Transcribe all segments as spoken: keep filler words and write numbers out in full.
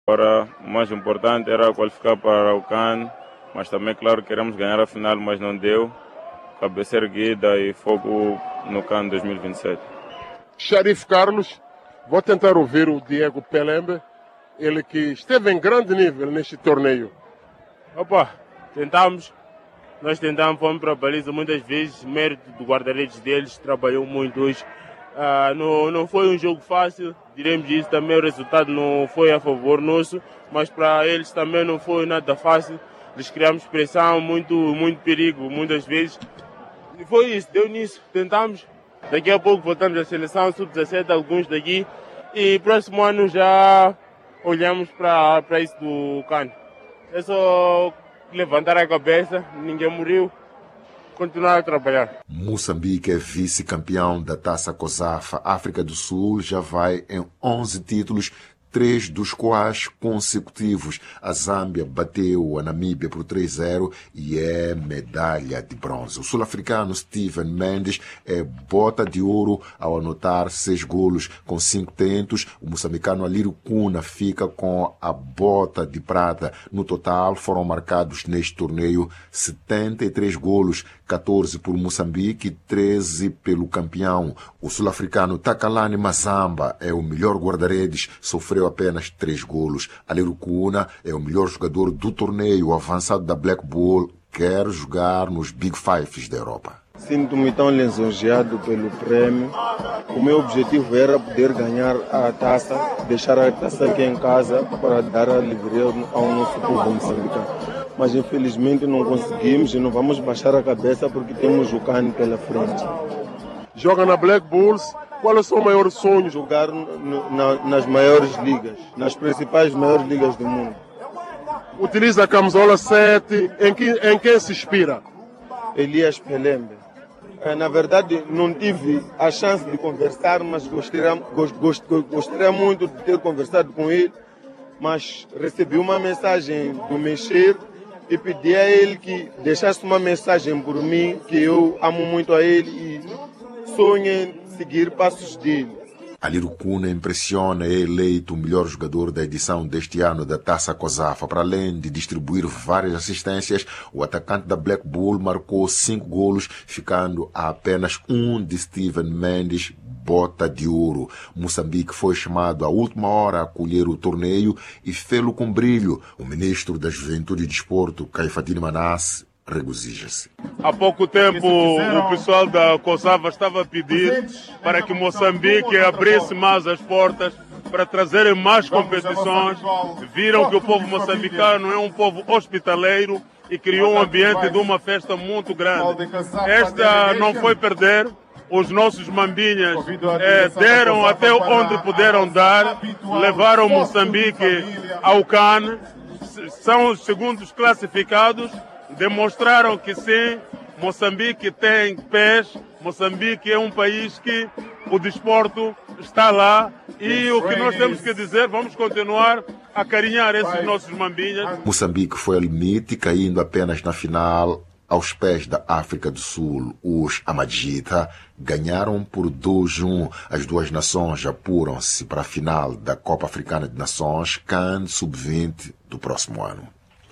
Agora, o mais importante era qualificar para o CAN, mas também, claro, queremos ganhar a final, mas não deu. Cabeça erguida e fogo no CAN dois mil e vinte e sete. Sharif Carlos, vou tentar ouvir o Diego Pelembe, ele que esteve em grande nível neste torneio. Opa, tentamos, nós tentamos, fomos para a baliza muitas vezes, mérito do guarda-redes deles, trabalhou muito hoje. Ah, não, não foi um jogo fácil, diremos isso, também o resultado não foi a favor nosso, mas para eles também não foi nada fácil. Eles criamos pressão, muito, muito perigo, muitas vezes. E foi isso, deu nisso, tentamos. Daqui a pouco voltamos à seleção sub dezassete, alguns daqui. E próximo ano já olhamos para isso do CAN. É só levantar a cabeça, ninguém morreu, continuar a trabalhar. Moçambique é vice-campeão da Taça COSAFA. África do Sul já vai em onze títulos, três dos quais consecutivos. A Zâmbia bateu a Namíbia por três a zero e é medalha de bronze. O sul-africano Steven Mendes é bota de ouro ao anotar seis golos com cinco tentos. O moçambicano Alírio Cuna fica com a bota de prata. No total foram marcados neste torneio setenta e três golos, catorze por Moçambique e treze pelo campeão. O sul-africano Takalani Mazamba é o melhor guarda-redes, sofreu apenas três golos. Alírio Cuna é o melhor jogador do torneio. O avançado da Black Bull quer jogar nos Big Fives da Europa. Sinto-me tão lisonjeado pelo prêmio. O meu objetivo era poder ganhar a taça, deixar a taça aqui em casa para dar a alegria ao nosso povo moçambicano. Mas infelizmente não conseguimos e não vamos baixar a cabeça porque temos o CAN pela frente. Joga na Black Bulls. Qual é o seu maior sonho? Jogar no, na, nas maiores ligas, nas principais maiores ligas do mundo. Utiliza a camisola sete, em, que, em quem se inspira? Elias Pelembe. Na verdade, não tive a chance de conversar, mas gostaria, gost, gost, gostaria muito de ter conversado com ele. Mas recebi uma mensagem do Mexer e pedi a ele que deixasse uma mensagem por mim, que eu amo muito a ele e sonho em seguir passos dele. Alírio Cuna impressiona, é eleito o melhor jogador da edição deste ano da Taça COSAFA. Para além de distribuir várias assistências, o atacante da Black Bull marcou cinco golos, ficando a apenas um de Steven Mendes, bota de ouro. Moçambique foi chamado à última hora a acolher o torneio e fê-lo com brilho. O ministro da Juventude e Desporto, Caifatine Manasse, regozija-se. Há pouco tempo o pessoal da COSAFA estava a pedir para que Moçambique abrisse mais as portas para trazerem mais competições. Viram que o povo moçambicano é um povo hospitaleiro e criou um ambiente de uma festa muito grande. Esta não foi perder. Os nossos mambinhas eh, deram até onde puderam dar, levaram Moçambique ao CAN, são os segundos classificados. Demonstraram que sim, Moçambique tem pés, Moçambique é um país que o desporto está lá e o que nós temos que dizer, vamos continuar a carinhar esses nossos mambinhas. Moçambique foi ao limite, caindo apenas na final aos pés da África do Sul. Os Amadjita ganharam por dois a um. As duas nações apuram-se para a final da Copa Africana de Nações, CAN sub vinte do próximo ano.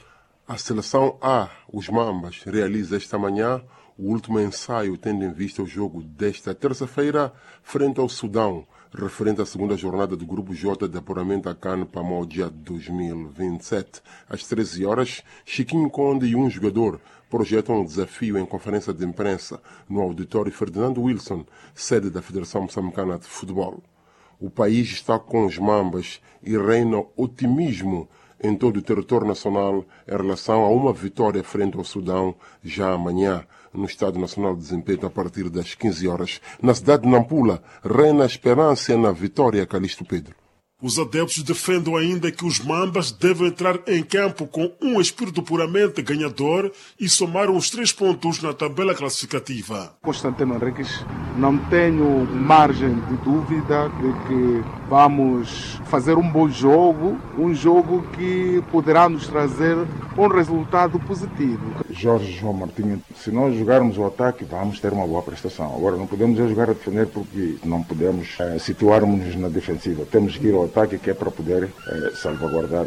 A seleção A, os Mambas, realiza esta manhã o último ensaio, tendo em vista o jogo desta terça-feira frente ao Sudão, referente à segunda jornada do Grupo J de apuramento à CAN Pamoja dois mil e vinte e sete. Às treze horas, Chiquinho Conde e um jogador projetam um desafio em conferência de imprensa no auditório Ferdinando Wilson, sede da Federação Moçambicana de Futebol. O país está com os Mambas e reina otimismo em todo o território nacional em relação a uma vitória frente ao Sudão já amanhã, no Estádio Nacional de Desempenho, a partir das quinze horas. Na cidade de Nampula, reina a esperança na vitória, Calixto Pedro. Os adeptos defendem ainda que os Mambas devem entrar em campo com um espírito puramente ganhador e somar os três pontos na tabela classificativa. Constantino Henriques, não tenho margem de dúvida de que vamos fazer um bom jogo, um jogo que poderá nos trazer um resultado positivo. Jorge João Martinho, se nós jogarmos o ataque, vamos ter uma boa prestação. Agora, não podemos jogar a defender porque não podemos é, situar-nos na defensiva. Temos que ir ao ataque, que é para poder é, salvaguardar